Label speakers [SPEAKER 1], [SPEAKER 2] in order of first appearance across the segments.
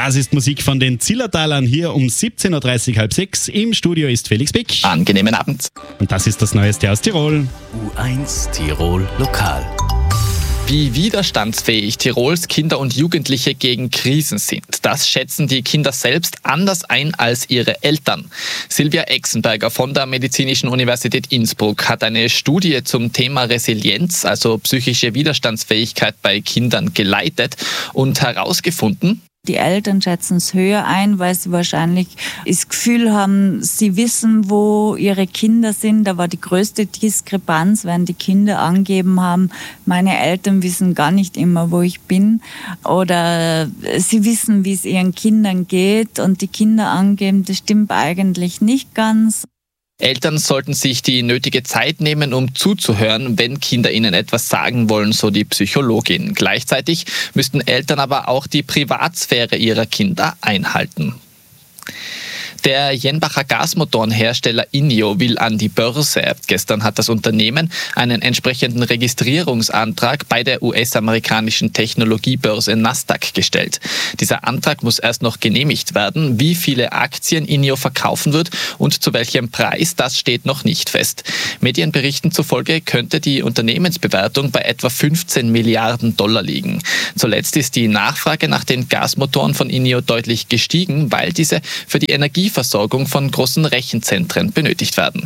[SPEAKER 1] Das ist Musik von den Zillertalern hier um 17.30 Uhr, halb sechs. Im Studio ist Felix Beck.
[SPEAKER 2] Angenehmen Abend.
[SPEAKER 1] Und das ist das Neueste aus Tirol.
[SPEAKER 3] U1 Tirol Lokal.
[SPEAKER 2] Wie widerstandsfähig Tirols Kinder und Jugendliche gegen Krisen sind, das schätzen die Kinder selbst anders ein als ihre Eltern. Silvia Exenberger von der Medizinischen Universität Innsbruck hat eine Studie zum Thema Resilienz, also psychische Widerstandsfähigkeit bei Kindern, geleitet und herausgefunden:
[SPEAKER 4] Die Eltern schätzen es höher ein, weil sie wahrscheinlich das Gefühl haben, sie wissen, wo ihre Kinder sind. Da war die größte Diskrepanz, wenn die Kinder angegeben haben, meine Eltern wissen gar nicht immer, wo ich bin. Oder sie wissen, wie es ihren Kindern geht und die Kinder angeben, das stimmt eigentlich nicht ganz.
[SPEAKER 2] Eltern sollten sich die nötige Zeit nehmen, um zuzuhören, wenn Kinder ihnen etwas sagen wollen, so die Psychologin. Gleichzeitig müssten Eltern aber auch die Privatsphäre ihrer Kinder einhalten. Der Jenbacher Gasmotorenhersteller INNIO will an die Börse. Gestern hat das Unternehmen einen entsprechenden Registrierungsantrag bei der US-amerikanischen Technologiebörse Nasdaq gestellt. Dieser Antrag muss erst noch genehmigt werden. Wie viele Aktien INNIO verkaufen wird und zu welchem Preis, das steht noch nicht fest. Medienberichten zufolge könnte die Unternehmensbewertung bei etwa 15 Milliarden Dollar liegen. Zuletzt ist die Nachfrage nach den Gasmotoren von INNIO deutlich gestiegen, weil diese für die Energieversorgung von großen Rechenzentren benötigt werden.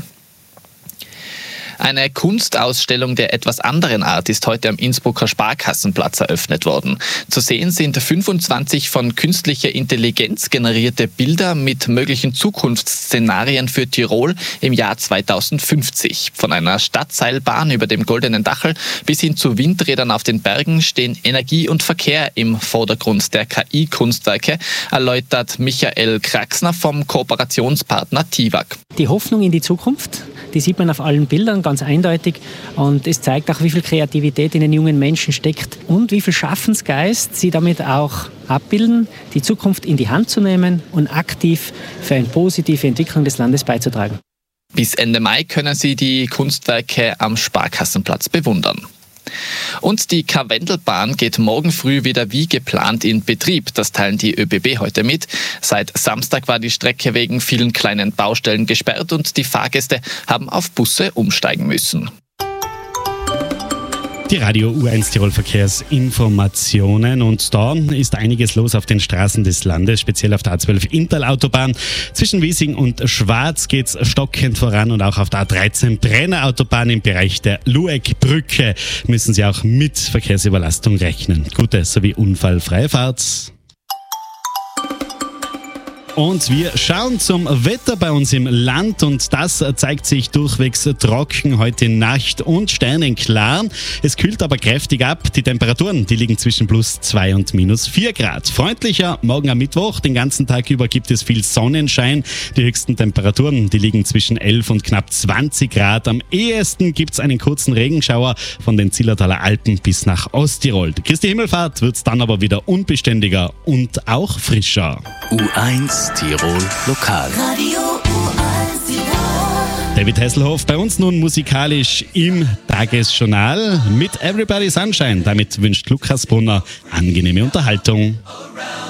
[SPEAKER 2] Eine Kunstausstellung der etwas anderen Art ist heute am Innsbrucker Sparkassenplatz eröffnet worden. Zu sehen sind 25 von künstlicher Intelligenz generierte Bilder mit möglichen Zukunftsszenarien für Tirol im Jahr 2050. Von einer Stadtseilbahn über dem Goldenen Dachl bis hin zu Windrädern auf den Bergen stehen Energie und Verkehr im Vordergrund der KI-Kunstwerke, erläutert Michael Kraxner vom Kooperationspartner TIWAG.
[SPEAKER 5] Die Hoffnung in die Zukunft, die sieht man auf allen Bildern ganz eindeutig, und es zeigt auch, wie viel Kreativität in den jungen Menschen steckt und wie viel Schaffensgeist sie damit auch abbilden, die Zukunft in die Hand zu nehmen und aktiv für eine positive Entwicklung des Landes beizutragen.
[SPEAKER 2] Bis Ende Mai können Sie die Kunstwerke am Sparkassenplatz bewundern. Und die Karwendelbahn geht morgen früh wieder wie geplant in Betrieb. Das teilen die ÖBB heute mit. Seit Samstag war die Strecke wegen vielen kleinen Baustellen gesperrt und die Fahrgäste haben auf Busse umsteigen müssen.
[SPEAKER 1] Die Radio U1 Tirol Verkehrsinformationen, und da ist einiges los auf den Straßen des Landes, speziell auf der A12 Inntal-Autobahn. Zwischen Wiesing und Schwarz geht's stockend voran, und auch auf der A13 Brenner-Autobahn im Bereich der Lueckbrücke müssen Sie auch mit Verkehrsüberlastung rechnen. Gute sowie unfallfreie Fahrt. Und wir schauen zum Wetter bei uns im Land, und das zeigt sich durchwegs trocken heute Nacht und sternenklar. Es kühlt aber kräftig ab. Die Temperaturen, die liegen zwischen +2 und -4 Grad. Freundlicher morgen am Mittwoch. Den ganzen Tag über gibt es viel Sonnenschein. Die höchsten Temperaturen, die liegen zwischen 11 und knapp 20 Grad. Am ehesten gibt es einen kurzen Regenschauer von den Zillertaler Alpen bis nach Osttirol. Die Christi Himmelfahrt wird es dann aber wieder unbeständiger und auch frischer.
[SPEAKER 3] U1 Tirol Lokal.
[SPEAKER 6] Radio U1 Tirol.
[SPEAKER 1] David Hasselhoff bei uns nun musikalisch im Tagesjournal mit Everybody Sunshine. Damit wünscht Lukas Brunner angenehme Unterhaltung.